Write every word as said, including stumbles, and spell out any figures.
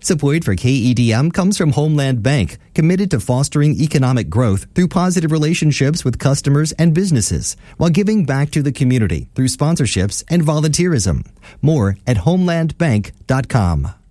Support for K E D M comes from Homeland Bank, committed to fostering economic growth through positive relationships with customers and businesses, while giving back to the community through sponsorships and volunteerism. More at homeland bank dot com.